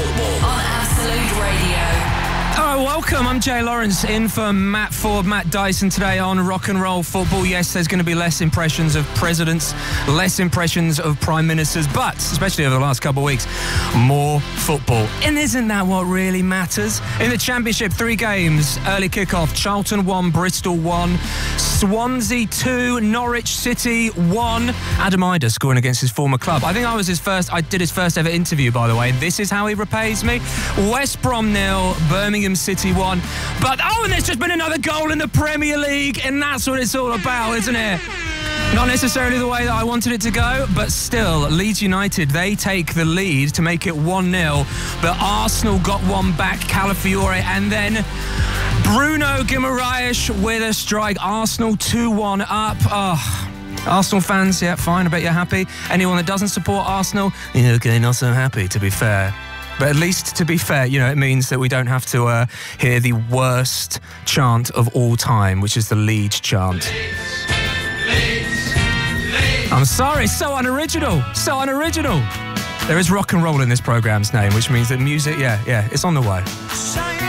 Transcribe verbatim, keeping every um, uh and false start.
football on Absolute Radio. Hello, welcome. I'm Jay Lawrence, in for Matt Ford, Matt Dyson today on Rock and Roll Football. Yes, there's going to be less impressions of presidents, less impressions of prime ministers, but, especially over the last couple of weeks, more football. And isn't that what really matters? In the Championship, three games, early kickoff, Charlton one, Bristol one, Swansea two, Norwich City one. Adam Idah scoring against his former club. I think I was his first, I did his first ever interview, by the way, and this is how he repays me. West Brom nil, Birmingham City one. But, oh, and there's just been another goal in the Premier League, and that's what it's all about, isn't it? Not necessarily the way that I wanted it to go, but still, Leeds United, they take the lead to make it one nil, but Arsenal got one back, Calafiore, and then Bruno Guimaraes with a strike. Arsenal two one up. Oh, Arsenal fans, yeah, fine, I bet you're happy. Anyone that doesn't support Arsenal, yeah, okay, not so happy, to be fair. But at least, to be fair, you know, it means that we don't have to uh, hear the worst chant of all time, which is the Leeds chant. I'm sorry, so unoriginal, so unoriginal. There is rock and roll in this programme's name, which means that music, yeah, yeah, it's on the way.